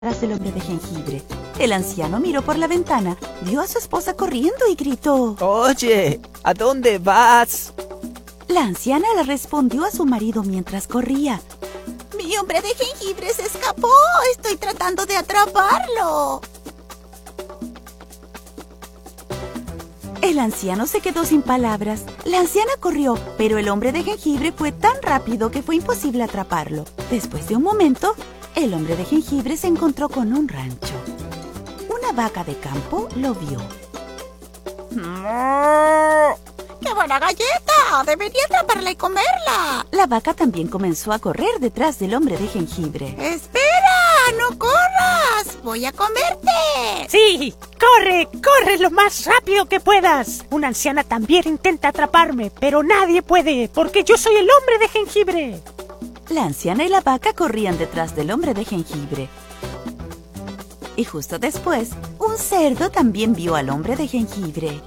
Tras del hombre de jengibre. El anciano miró por la ventana, vio a su esposa corriendo y gritó: Oye, ¿a dónde vas? La anciana le respondió a su marido mientras corría: Mi hombre de jengibre se escapó, estoy tratando de atraparlo. El anciano se quedó sin palabras. La anciana corrió, pero el hombre de jengibre fue tan rápido que fue imposible atraparlo. Después de un momento, el hombre de jengibre se encontró con un rancho. Una vaca de campo lo vio. ¡Qué buena galleta! ¡Debería atraparla y comerla! La vaca también comenzó a correr detrás del hombre de jengibre. ¡Espera! ¡No corras! ¡Voy a comerte! ¡Sí! ¡Corre! ¡Corre lo más rápido que puedas! Una anciana también intenta atraparme, pero nadie puede, porque yo soy el hombre de jengibre. La anciana y la vaca corrían detrás del hombre de jengibre. Y justo después, un cerdo también vio al hombre de jengibre.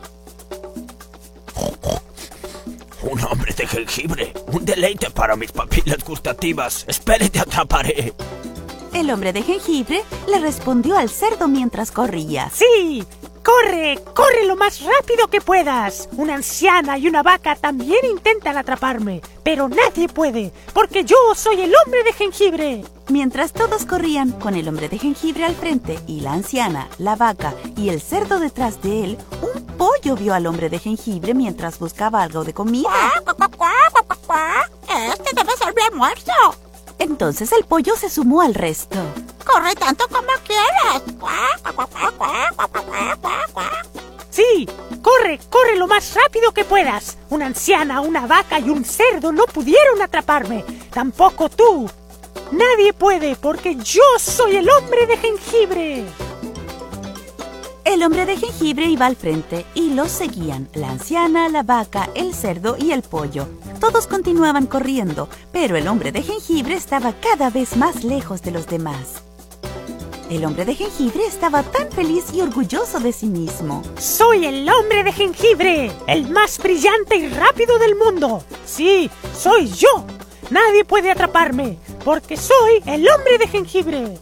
Un hombre de jengibre, un deleite para mis papilas gustativas. Espere, te atraparé. El hombre de jengibre le respondió al cerdo mientras corría. ¡Sí! ¡Corre! ¡Corre lo más rápido que puedas! Una anciana y una vaca también intentan atraparme, pero nadie puede, porque yo soy el hombre de jengibre. Mientras todos corrían, con el hombre de jengibre al frente y la anciana, la vaca y el cerdo detrás de él, un pollo vio al hombre de jengibre mientras buscaba algo de comida. ¡Cuac, cuac, cuac, cuac, cuac, cuac! ¡Este debe ser mi almuerzo! Entonces el pollo se sumó al resto. ¡Corre tanto como quieras! ¡Cuac, cuac, cuac, cuac, cuac, cuac, cuac, cuac! ¡Sí! ¡Corre! ¡Corre lo más rápido que puedas! Una anciana, una vaca y un cerdo no pudieron atraparme. ¡Tampoco tú! Nadie puede, porque yo soy el hombre de jengibre. El hombre de jengibre iba al frente y los seguían la anciana, la vaca, el cerdo y el pollo. Todos continuaban corriendo, pero el hombre de jengibre estaba cada vez más lejos de los demás. El hombre de jengibre estaba tan feliz y orgulloso de sí mismo. ¡Soy el hombre de jengibre! ¡El más brillante y rápido del mundo! ¡Sí, soy yo! Nadie puede atraparme, porque soy el hombre de jengibre.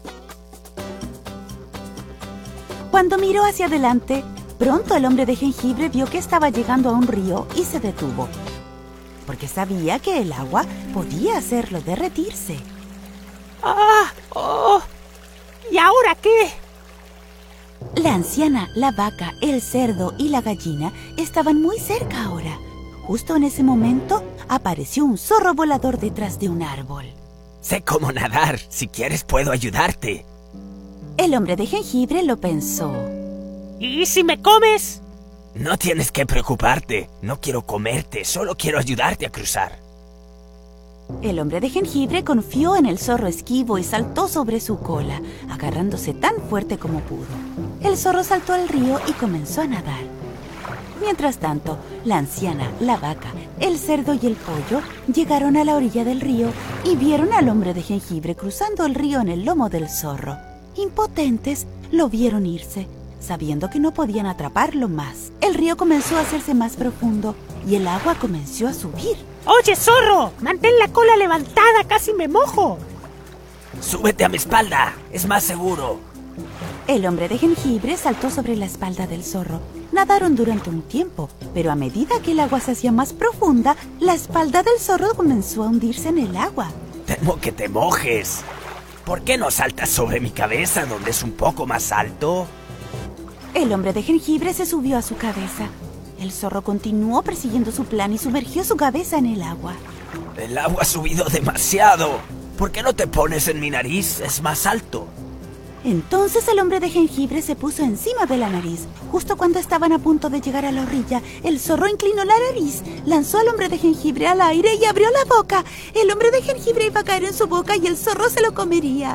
Cuando miró hacia adelante, pronto el hombre de jengibre vio que estaba llegando a un río y se detuvo, porque sabía que el agua podía hacerlo derretirse. ¡Ah! ¡Oh! ¿Y ahora qué? La anciana, la vaca, el cerdo y la gallina estaban muy cerca ahora. Justo en ese momento, apareció un zorro volador detrás de un árbol. Sé cómo nadar. Si quieres, puedo ayudarte. El hombre de jengibre lo pensó. ¿Y si me comes? No tienes que preocuparte. No quiero comerte, solo quiero ayudarte a cruzar. El hombre de jengibre confió en el zorro esquivo y saltó sobre su cola, agarrándose tan fuerte como pudo. El zorro saltó al río y comenzó a nadar. Mientras tanto, la anciana, la vaca, el cerdo y el pollo llegaron a la orilla del río y vieron al hombre de jengibre cruzando el río en el lomo del zorro. Impotentes, lo vieron irse, sabiendo que no podían atraparlo más. El río comenzó a hacerse más profundo y el agua comenzó a subir. ¡Oye, zorro! ¡Mantén la cola levantada! ¡Casi me mojo! Súbete a mi espalda, es más seguro. El hombre de jengibre saltó sobre la espalda del zorro. Nadaron durante un tiempo, pero a medida que el agua se hacía más profunda, la espalda del zorro comenzó a hundirse en el agua. Temo que te mojes. ¿Por qué no saltas sobre mi cabeza, donde es un poco más alto? El hombre de jengibre se subió a su cabeza. El zorro continuó persiguiendo su plan y sumergió su cabeza en el agua. El agua ha subido demasiado. ¿Por qué no te pones en mi nariz? Es más alto. Entonces el hombre de jengibre se puso encima de la nariz. Justo cuando estaban a punto de llegar a la orilla, el zorro inclinó la nariz, lanzó al hombre de jengibre al aire y abrió la boca. El hombre de jengibre iba a caer en su boca y el zorro se lo comería.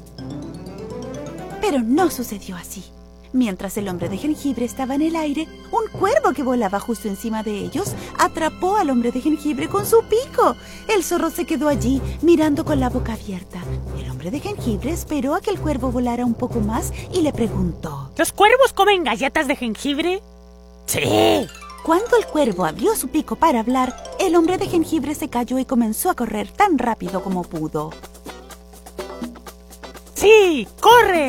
Pero no sucedió así. Mientras el hombre de jengibre estaba en el aire, un cuervo que volaba justo encima de ellos atrapó al hombre de jengibre con su pico. El zorro se quedó allí, mirando con la boca abierta. El hombre de jengibre esperó a que el cuervo volara un poco más y le preguntó: ¿Los cuervos comen galletas de jengibre? ¡Sí! Cuando el cuervo abrió su pico para hablar, el hombre de jengibre se cayó y comenzó a correr tan rápido como pudo. Sí, corre.